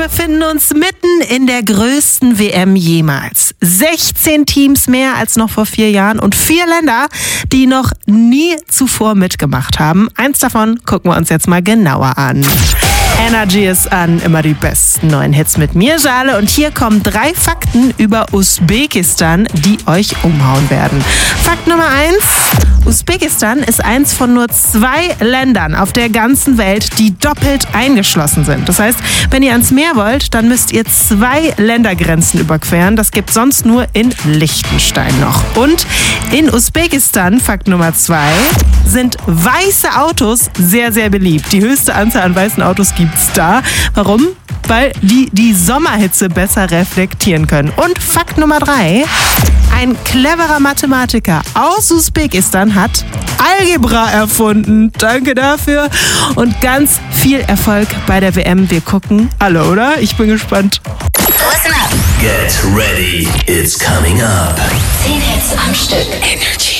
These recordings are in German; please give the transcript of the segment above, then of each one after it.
befinden uns mitten in der größten WM jemals. 16 Teams mehr als noch vor 4 Jahren und 4 Länder, die noch nie zuvor mitgemacht haben. Eins davon gucken wir uns jetzt mal genauer an. Energy ist an, immer die besten neuen Hits mit mir, Jale. Und hier kommen 3 Fakten über Usbekistan, die euch umhauen werden. Fakt Nummer 1. Usbekistan ist eins von nur 2 Ländern auf der ganzen Welt, die doppelt eingeschlossen sind. Das heißt, wenn ihr ans Meer wollt, dann müsst ihr 2 Ländergrenzen überqueren. Das gibt sonst nur in Liechtenstein noch. Und in Usbekistan, Fakt Nummer 2, sind weiße Autos sehr, sehr beliebt. Die höchste Anzahl an weißen Autos gibt's da. Warum? Weil die Sommerhitze besser reflektieren können. Und Fakt Nummer 3, ein cleverer Mathematiker aus Usbekistan hat Algebra erfunden. Danke dafür und ganz viel Erfolg bei der WM. Wir gucken alle, oder? Ich bin gespannt. Listen up. Get ready, it's coming up. 10 Hits am Stück. Energy.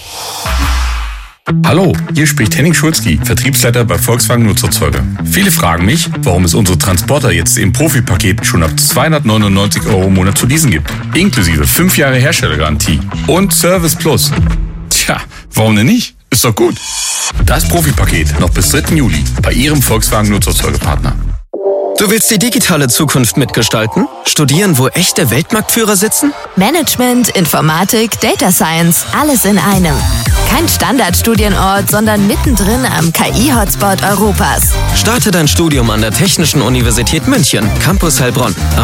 Hallo, hier spricht Henning Schulzki, Vertriebsleiter bei Volkswagen Nutzerzeuge. Viele fragen mich, warum es unsere Transporter jetzt im Profipaket schon ab 299 € im Monat zu leasen gibt. Inklusive 5 Jahre Herstellergarantie und Service Plus. Tja, warum denn nicht? Ist doch gut. Das Profipaket noch bis 3. Juli bei Ihrem Volkswagen Nutzerzeugepartner. Du willst die digitale Zukunft mitgestalten? Studieren, wo echte Weltmarktführer sitzen? Management, Informatik, Data Science, alles in einem. Kein Standardstudienort, sondern mittendrin am KI-Hotspot Europas. Starte dein Studium an der Technischen Universität München, Campus Heilbronn.